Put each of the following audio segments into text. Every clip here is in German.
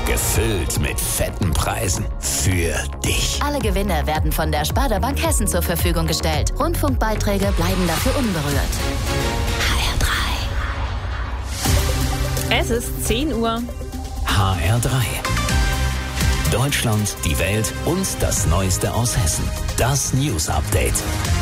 Gefüllt mit fetten Preisen. Für dich. Alle Gewinne werden von der Sparda Bank Hessen zur Verfügung gestellt. Rundfunkbeiträge bleiben dafür unberührt. HR3. Es ist 10 Uhr. HR3. Deutschland, die Welt und das Neueste aus Hessen. Das News Update.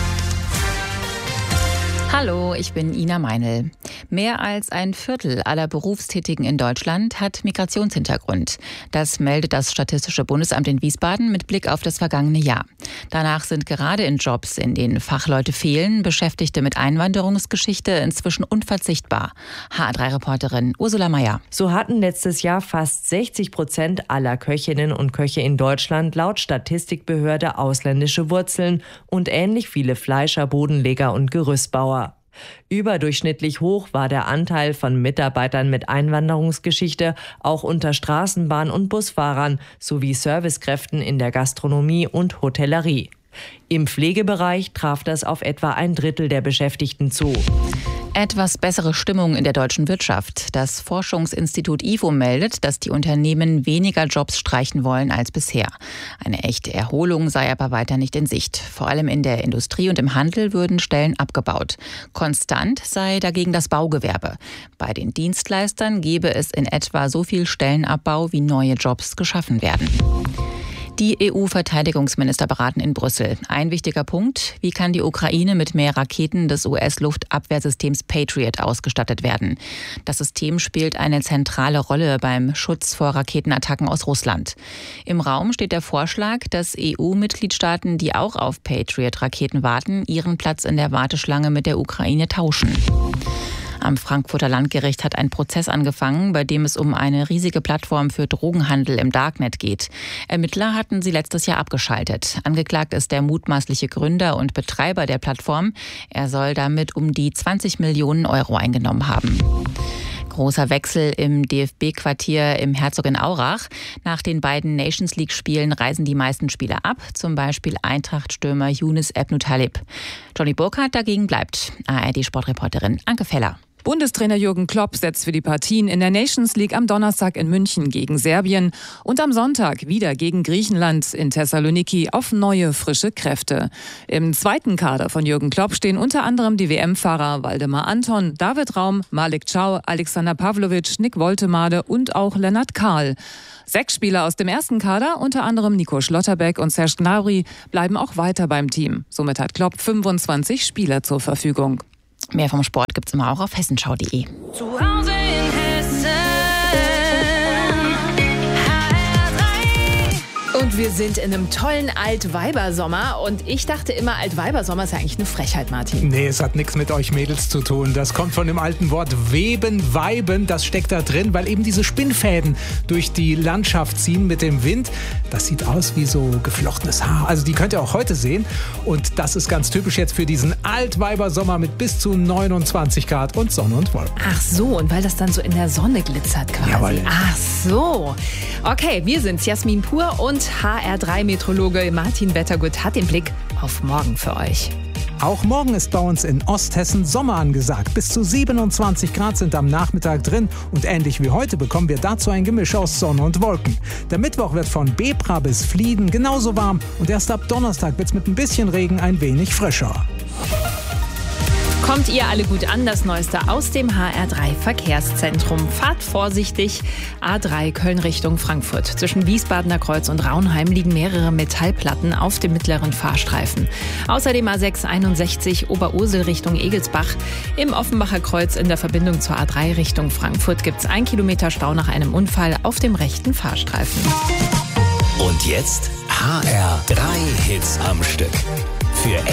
Hallo, ich bin Ina Meinl. Mehr als ein Viertel aller Berufstätigen in Deutschland hat Migrationshintergrund. Das meldet das Statistische Bundesamt in Wiesbaden mit Blick auf das vergangene Jahr. Danach sind gerade in Jobs, in denen Fachleute fehlen, Beschäftigte mit Einwanderungsgeschichte inzwischen unverzichtbar. HR3-Reporterin Ursula Meier. So hatten letztes Jahr fast 60% aller Köchinnen und Köche in Deutschland laut Statistikbehörde ausländische Wurzeln und ähnlich viele Fleischer, Bodenleger und Gerüstbauer. Überdurchschnittlich hoch war der Anteil von Mitarbeitern mit Einwanderungsgeschichte auch unter Straßenbahn- und Busfahrern sowie Servicekräften in der Gastronomie und Hotellerie. Im Pflegebereich traf das auf etwa ein Drittel der Beschäftigten zu. Etwas bessere Stimmung in der deutschen Wirtschaft. Das Forschungsinstitut IFO meldet, dass die Unternehmen weniger Jobs streichen wollen als bisher. Eine echte Erholung sei aber weiter nicht in Sicht. Vor allem in der Industrie und im Handel würden Stellen abgebaut. Konstant sei dagegen das Baugewerbe. Bei den Dienstleistern gebe es in etwa so viel Stellenabbau, wie neue Jobs geschaffen werden. Die EU-Verteidigungsminister beraten in Brüssel. Ein wichtiger Punkt: Wie kann die Ukraine mit mehr Raketen des US-Luftabwehrsystems Patriot ausgestattet werden? Das System spielt eine zentrale Rolle beim Schutz vor Raketenattacken aus Russland. Im Raum steht der Vorschlag, dass EU-Mitgliedstaaten, die auch auf Patriot-Raketen warten, ihren Platz in der Warteschlange mit der Ukraine tauschen. Am Frankfurter Landgericht hat ein Prozess angefangen, bei dem es um eine riesige Plattform für Drogenhandel im Darknet geht. Ermittler hatten sie letztes Jahr abgeschaltet. Angeklagt ist der mutmaßliche Gründer und Betreiber der Plattform. Er soll damit um die 20 Millionen Euro eingenommen haben. Großer Wechsel im DFB-Quartier im Herzogenaurach. Nach den beiden Nations-League-Spielen reisen die meisten Spieler ab, zum Beispiel Eintracht-Stürmer Younes Ebnou-Taleb. Johnny Burkhardt dagegen bleibt. ARD-Sportreporterin Anke Feller. Bundestrainer Jürgen Klopp setzt für die Partien in der Nations League am Donnerstag in München gegen Serbien und am Sonntag wieder gegen Griechenland in Thessaloniki auf neue, frische Kräfte. Im zweiten Kader von Jürgen Klopp stehen unter anderem die WM-Fahrer Waldemar Anton, David Raum, Malik Chow, Alexander Pavlovic, Nick Woltemade und auch Lennart Kahl. 6 Spieler aus dem ersten Kader, unter anderem Nico Schlotterbeck und Serge Gnabry, bleiben auch weiter beim Team. Somit hat Klopp 25 Spieler zur Verfügung. Mehr vom Sport gibt's immer auch auf hessenschau.de. Zu Hause in Hessen. Und wir sind in einem tollen Altweibersommer. Und ich dachte immer, Altweibersommer ist ja eigentlich eine Frechheit, Martin. Nee, es hat nichts mit euch Mädels zu tun. Das kommt von dem alten Wort Weben, Weiben. Das steckt da drin, weil eben diese Spinnfäden durch die Landschaft ziehen mit dem Wind. Das sieht aus wie so geflochtenes Haar. Also die könnt ihr auch heute sehen. Und das ist ganz typisch jetzt für diesen Altweibersommer mit bis zu 29 Grad und Sonne und Wolken. Ach so, und weil das dann so in der Sonne glitzert quasi. Jawohl. Ach so. Okay, wir sind's, Jasmin Pur und HR3-Meteorologe Martin Wettergut hat den Blick auf morgen für euch. Auch morgen ist bei uns in Osthessen Sommer angesagt. Bis zu 27 Grad sind am Nachmittag drin und ähnlich wie heute bekommen wir dazu ein Gemisch aus Sonne und Wolken. Der Mittwoch wird von Bebra bis Flieden genauso warm und erst ab Donnerstag wird es mit ein bisschen Regen ein wenig frischer. Kommt ihr alle gut an, das Neueste aus dem HR3 Verkehrszentrum. Fahrt vorsichtig. A3 Köln Richtung Frankfurt. Zwischen Wiesbadener Kreuz und Raunheim liegen mehrere Metallplatten auf dem mittleren Fahrstreifen. Außerdem A6 61 Oberursel Richtung Egelsbach. Im Offenbacher Kreuz in der Verbindung zur A3 Richtung Frankfurt gibt es 1 Kilometer Stau nach einem Unfall auf dem rechten Fahrstreifen. Und jetzt HR3 Hits am Stück. Für